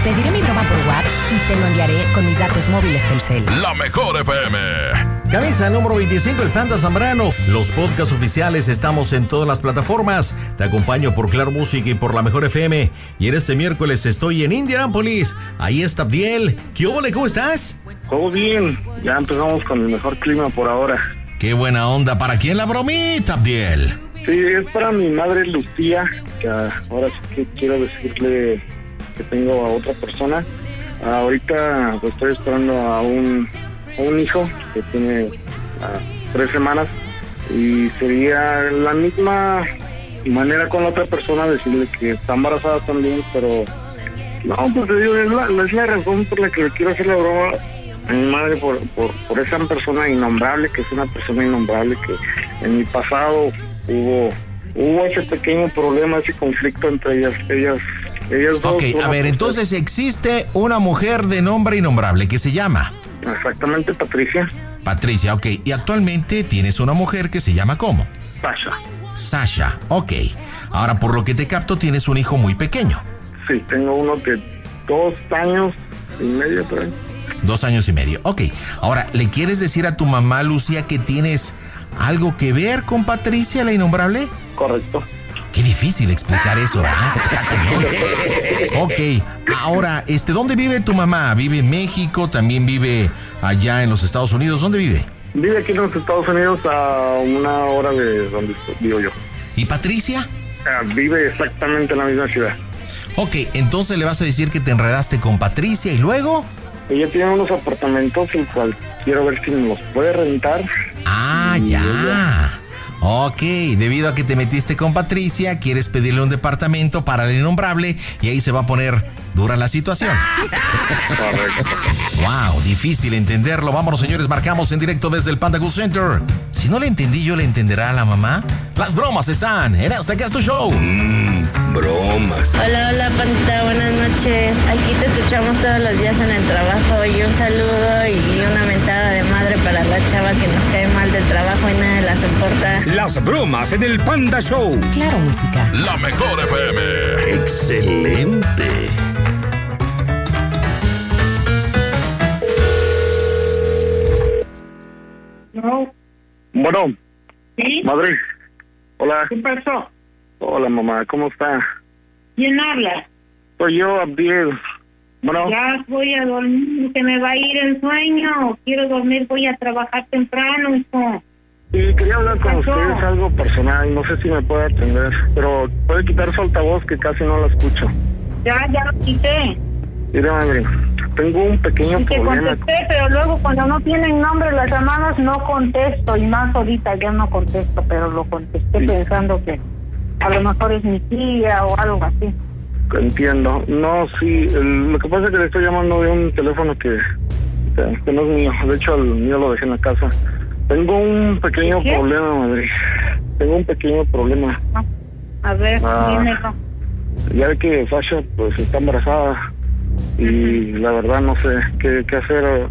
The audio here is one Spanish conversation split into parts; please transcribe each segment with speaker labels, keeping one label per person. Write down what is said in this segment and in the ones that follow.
Speaker 1: Te diré mi broma por WhatsApp y te lo enviaré con mis datos móviles Telcel.
Speaker 2: La Mejor FM.
Speaker 3: Camisa número 25, el Panda Zambrano. Los podcasts oficiales estamos en todas las plataformas. Te acompaño por Claro Música y por La Mejor FM. Y en este miércoles estoy en Indianápolis. Ahí está Abdiel. ¿Qué ole? ¿Cómo estás?
Speaker 4: Todo bien. Ya empezamos con el mejor clima por ahora.
Speaker 3: Qué buena onda. ¿Para quién la bromita, Abdiel?
Speaker 4: Sí, es para mi madre Lucía, que ahora sí que quiero decirle que tengo a otra persona. Ahorita pues, estoy esperando a un hijo que tiene 3 semanas y sería la misma manera con la otra persona decirle que está embarazada también, pero no, pues te digo, es la razón por la que le quiero hacer la broma a mi madre por esa persona innombrable, que es una persona innombrable, que en mi pasado hubo ese pequeño problema, ese conflicto entre ellas dos.
Speaker 3: Ok, a ver, entonces existe una mujer de nombre innombrable que se llama...
Speaker 4: Exactamente, Patricia.
Speaker 3: Patricia, ok. Y actualmente tienes una mujer que se llama ¿cómo?
Speaker 4: Sasha.
Speaker 3: Sasha, ok. Ahora, por lo que te capto, tienes un hijo muy pequeño.
Speaker 4: Sí, tengo uno de 2 años y medio, por ahí.
Speaker 3: 2 años y medio, ok. Ahora, ¿le quieres decir a tu mamá, Lucía, que tienes algo que ver con Patricia, la innombrable?
Speaker 4: Correcto.
Speaker 3: Qué difícil explicar eso, ¿verdad? Ok, ahora, ¿dónde vive tu mamá? ¿Vive en México? ¿También vive allá en los Estados Unidos? ¿Dónde vive?
Speaker 4: Vive aquí en los Estados Unidos a 1 hora de donde vivo yo.
Speaker 3: ¿Y Patricia?
Speaker 4: Vive exactamente en la misma ciudad.
Speaker 3: Ok, entonces le vas a decir que te enredaste con Patricia y luego...
Speaker 4: Ella tiene unos apartamentos en cual quiero ver si me los puede rentar.
Speaker 3: Ah, ya. Ok, debido a que te metiste con Patricia, quieres pedirle un departamento para el innombrable y ahí se va a poner dura la situación.
Speaker 4: Correcto.
Speaker 3: Wow, difícil entenderlo. Vámonos, señores, marcamos en directo desde el Panda Cool Center. Si no le entendí, ¿yo le entenderá a la mamá? Las bromas están en este que es tu show.
Speaker 5: Bromas.
Speaker 6: Hola, Pandita, buenas noches. Aquí te escuchamos todos los días en el trabajo y un saludo y una mentada de madre para la chava que nos cae mal del trabajo y nadie la soporta.
Speaker 5: Las bromas en el Panda Show.
Speaker 1: Claro Música.
Speaker 2: La Mejor FM.
Speaker 5: Excelente.
Speaker 4: No. Bueno.
Speaker 7: ¿Sí?
Speaker 4: Madre. Hola.
Speaker 7: ¿Qué pasó?
Speaker 4: Hola, mamá. ¿Cómo está?
Speaker 7: ¿Quién habla?
Speaker 4: Soy yo, Abdiel. Bueno.
Speaker 7: Ya voy a dormir, se me va a ir el sueño. Quiero dormir, voy a trabajar temprano, hijo.
Speaker 4: Sí, quería hablar con ustedes algo personal. No sé si me puede atender, pero puede quitar su altavoz que casi no la escucho.
Speaker 7: Ya lo quité.
Speaker 4: Mira, madre, tengo un pequeño
Speaker 7: Te
Speaker 4: problema.
Speaker 7: contesté, pero luego cuando no tienen nombre las llamadas no contesto. Y más ahorita ya no contesto, pero lo contesté pensando que a lo mejor es mi tía o algo así.
Speaker 4: Entiendo. No, sí, lo que pasa es que le estoy llamando de un teléfono que no es mío. De hecho, el mío lo dejé en la casa. Tengo un pequeño problema, madre. Tengo un pequeño problema.
Speaker 7: A ver, dímelo.
Speaker 4: Ya ve que Sasha pues está embarazada y la verdad no sé qué hacer.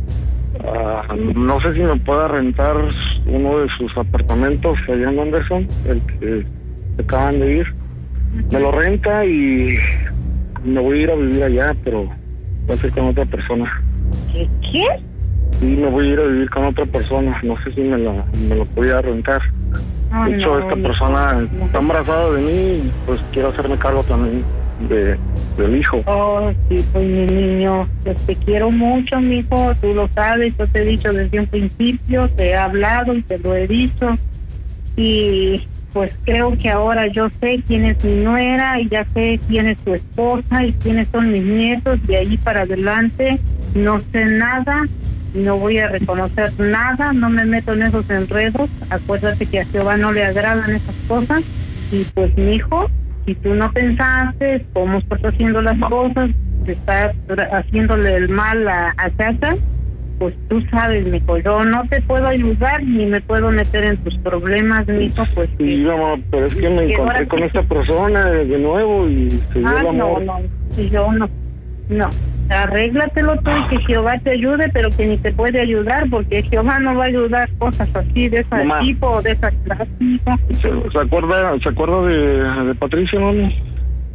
Speaker 4: No sé si me pueda rentar uno de sus apartamentos allá en Anderson, el que acaban de ir. Me lo renta y me voy a ir a vivir allá, pero va a ser con otra persona.
Speaker 7: ¿Qué?
Speaker 4: Sí, me voy a ir a vivir con otra persona. No sé si me lo podía rentar. De hecho, esta persona está embarazada de mí y pues quiero hacerme cargo también del hijo.
Speaker 7: Oh, sí, pues mi niño, pues te quiero mucho, mijo, tú lo sabes, yo te he dicho desde un principio, te he hablado y te lo he dicho. Y pues creo que ahora yo sé quién es mi nuera y ya sé quién es tu esposa y quiénes son mis nietos. De ahí para adelante no sé nada, no voy a reconocer nada, no me meto en esos enredos. Acuérdate que a Jehová no le agradan esas cosas. Y pues mi hijo, si tú no pensaste cómo estás haciendo las cosas, estás haciéndole el mal a Sasha, pues tú sabes, mijo, yo no te puedo ayudar ni me puedo meter en tus problemas, mijo, pues...
Speaker 4: Sí, mamá, pero es que me encontré con esta persona de nuevo y se dio el amor.
Speaker 7: No, yo no, arréglatelo tú y que Jehová te ayude, pero que ni te puede ayudar, porque Jehová no va a ayudar cosas así, de ese tipo o de esa clase, mijo.
Speaker 4: ¿Se acuerda de Patricia, mami?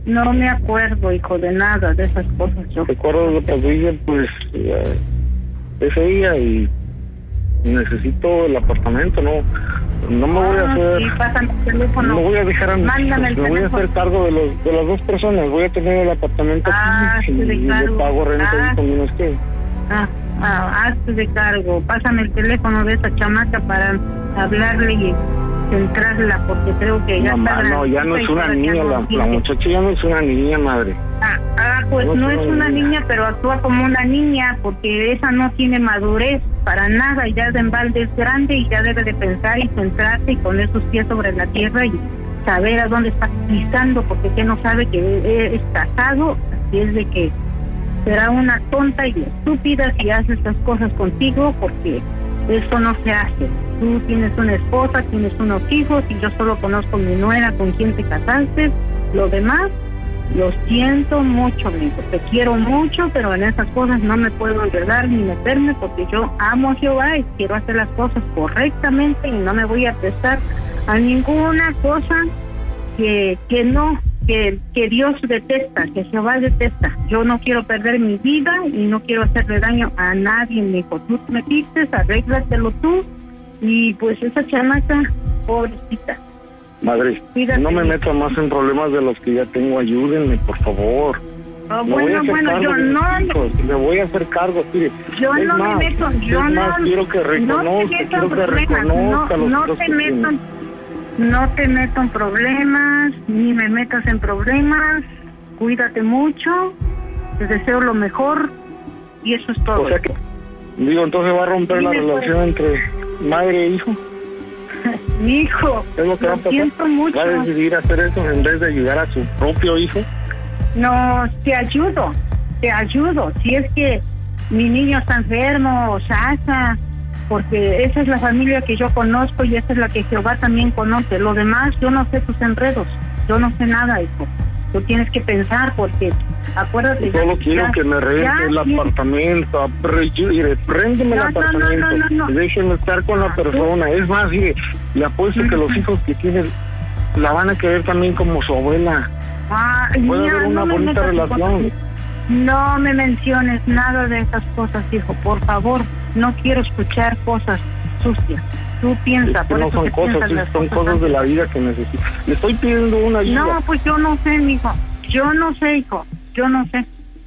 Speaker 7: No me acuerdo, hijo, de nada de esas cosas. Yo
Speaker 4: recuerdo lo que dije, pues, ese día y necesito el apartamento, no me voy a hacer...
Speaker 7: Sí, pásame el teléfono.
Speaker 4: No voy a dejar a mis hijos, me voy a hacer cargo de las dos personas, voy a tener el apartamento aquí y le pago renta y también usted.
Speaker 7: Hazte de cargo, pásame el teléfono de esa chamaca para hablarle y centrarla, porque creo que ya
Speaker 4: Mamá, no, ya no es una niña, la muchacha ya no es una niña, madre.
Speaker 7: Pues no es una niña, pero actúa como una niña, porque esa no tiene madurez para nada, y ya de embalde es grande y ya debe de pensar y centrarse y poner sus pies sobre la tierra y saber a dónde está pisando, porque que no sabe que es casado, así es de que será una tonta y estúpida si hace estas cosas contigo, porque eso no se hace. Tú tienes una esposa, tienes unos hijos y yo solo conozco mi nuera con quien te casaste. Lo demás, lo siento mucho, amigo. Te quiero mucho, pero en esas cosas no me puedo enredar ni meterme, porque yo amo a Jehová y quiero hacer las cosas correctamente y no me voy a prestar a ninguna cosa que Dios detesta, que Jehová detesta. Yo no quiero perder mi vida y no quiero hacerle daño a nadie, mi hijo. Tú te metiste, arréglatelo tú, y pues esa chamaca, pobrecita.
Speaker 4: Madre, cuídate. No me meto más en problemas de los que ya tengo, ayúdenme, por favor.
Speaker 7: Bueno, yo no...
Speaker 4: Me voy a hacer cargo, mire.
Speaker 7: Yo no me meto, yo no...
Speaker 4: Quiero que reconozca,
Speaker 7: No te meto en problemas, ni me metas en problemas. Cuídate mucho, te deseo lo mejor y eso es todo.
Speaker 4: O sea que, entonces va a romper la relación entre madre e hijo.
Speaker 7: Mi hijo,
Speaker 4: es lo que va a pasar.
Speaker 7: Siento mucho.
Speaker 4: ¿Va a decidir hacer eso en vez de ayudar a su propio hijo?
Speaker 7: No, te ayudo. Si es que mi niño está enfermo, Sasa, porque esa es la familia que yo conozco y esa es la que Jehová también conoce. Lo demás, yo no sé tus enredos, yo no sé nada, hijo. Tú tienes que pensar, porque acuérdate.
Speaker 4: Solo quiero que me rente el apartamento, préndeme el apartamento, déjenme estar con la persona. Es más, le apuesto que los hijos que tienes la van a querer también como su abuela. Puede haber una bonita relación.
Speaker 7: No me menciones nada de esas cosas, hijo, por favor. No quiero escuchar cosas sucias. Tú piensas,
Speaker 4: no son cosas, son cosas de la vida que necesito. Le estoy pidiendo una ayuda.
Speaker 7: No, pues yo no sé, mijo. Yo no sé, hijo. Yo no sé.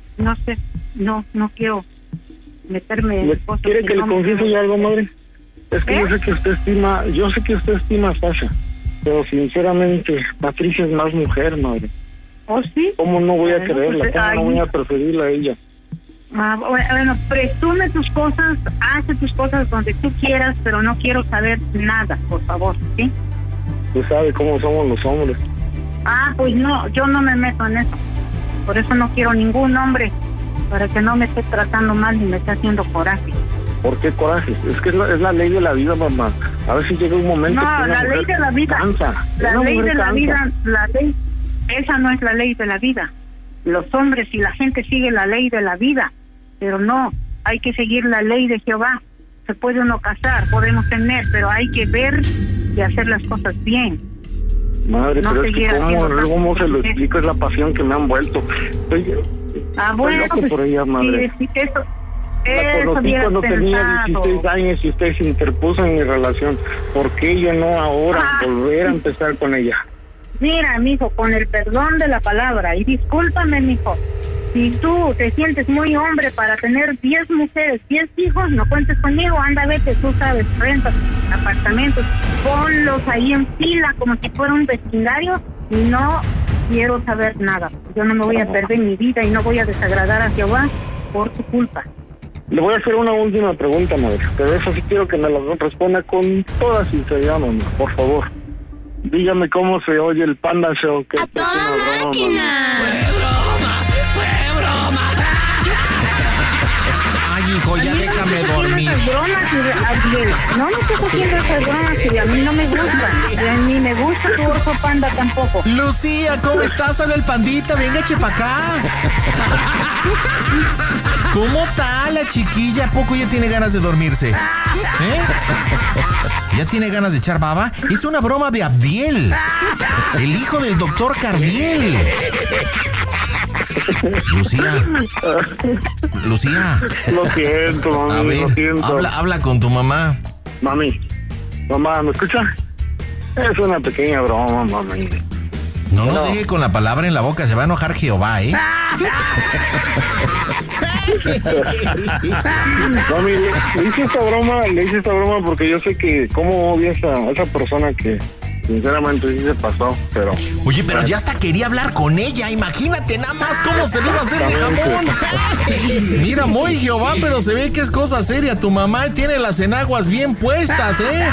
Speaker 7: No quiero meterme en cosas.
Speaker 4: ¿Quiere que le confiese yo algo, madre? Es que yo sé que usted estima a Sasha, pero sinceramente Patricia es más mujer, madre.
Speaker 7: ¿Oh, sí?
Speaker 4: ¿Cómo no voy a quererla? ¿Cómo no voy a preferirla a ella?
Speaker 7: Bueno, presume tus cosas, hace tus cosas donde tú quieras, pero no quiero saber nada, por favor, ¿sí?
Speaker 4: Tú sabes cómo somos los hombres.
Speaker 7: Pues no, yo no me meto en eso. Por eso no quiero ningún hombre, para que no me esté tratando mal ni me esté haciendo coraje.
Speaker 4: ¿Por qué coraje? Es que es la ley de la vida, mamá. A ver si llega un momento que
Speaker 7: la ley de la vida cansa. La ley de la vida, esa no es la ley de la vida. Los hombres y la gente sigue la ley de la vida, pero no, hay que seguir la ley de Jehová. Se puede uno casar, podemos tener, pero hay que ver y hacer las cosas bien.
Speaker 4: Madre, no, pero es que ¿cómo se lo explico? Es la pasión que me han vuelto. Estoy loco por ella, madre.
Speaker 7: Sí, eso
Speaker 4: la conocí cuando tenía 16 años y usted se interpuso en mi relación. ¿Por qué yo no ahora volver a empezar con ella?
Speaker 7: Mira, mijo, con el perdón de la palabra, y discúlpame, mijo, si tú te sientes muy hombre para tener 10 mujeres, 10 hijos, no cuentes conmigo, anda, vete, tú sabes, rentas apartamentos, ponlos ahí en fila como si fuera un vecindario, y no quiero saber nada. Yo no me voy a perder mi vida y no voy a desagradar a Jehová por tu culpa.
Speaker 4: Le voy a hacer una última pregunta, madre, pero eso sí quiero que me la responda con toda sinceridad, mamá, por favor. Dígame cómo se oye el Panda Show. Que
Speaker 1: ¡a toda máquina!
Speaker 8: ¡Fue broma! Ay, hijo, ya déjame dormir.
Speaker 7: No me estés haciendo esas bromas que a mí no me gustan. Ni me gusta tu orco panda tampoco.
Speaker 8: Lucía, ¿cómo estás? Habla el pandita, venga, para acá. ¿Cómo está la chiquilla? ¿A poco ya tiene ganas de dormirse? ¿Ya tiene ganas de echar baba? Es una broma de Abdiel, el hijo del doctor Cardiel. Lucía. Lucía.
Speaker 4: Lo siento,
Speaker 8: A
Speaker 4: mami,
Speaker 8: ver,
Speaker 4: lo siento.
Speaker 8: habla con tu mamá.
Speaker 4: Mami, mamá, ¿me escucha? Es una pequeña broma, mami.
Speaker 8: No nos deje con la palabra en la boca, se va a enojar Jehová, ¿eh?
Speaker 4: Mami, le hice esta broma porque yo sé que cómo odia a esa persona que sinceramente sí se pasó, pero...
Speaker 8: Oye, pero ya hasta quería hablar con ella, imagínate nada más cómo se le iba a hacer de jamón. Mira, muy Jehová, pero se ve que es cosa seria. Tu mamá tiene las enaguas bien puestas, ¿eh?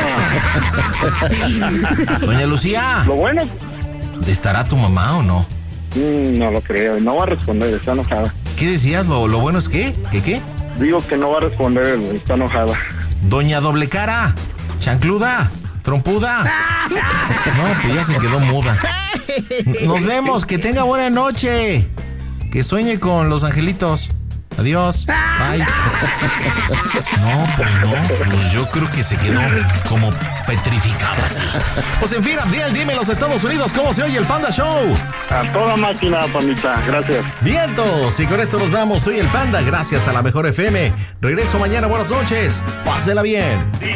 Speaker 8: Doña Lucía.
Speaker 4: Lo bueno...
Speaker 8: ¿Estará tu mamá o no?
Speaker 4: No lo creo, no va a responder, está enojada.
Speaker 8: ¿Qué decías? ¿Lo bueno es qué? ¿Qué?
Speaker 4: Digo que no va a responder, está enojada.
Speaker 8: Doña Doble Cara, chancluda, trompuda. No, pues ya se quedó muda. Nos vemos, que tenga buena noche. Que sueñe con los angelitos. Adiós. Bye. No, pues yo creo que se quedó como petrificada así. Pues en fin, Abdiel, dime los Estados Unidos, ¿cómo se oye el Panda Show?
Speaker 4: A toda máquina, pandita, gracias.
Speaker 3: Vientos, y con esto nos vamos. Soy el Panda, gracias a la mejor FM. Regreso mañana, buenas noches. Pásela bien.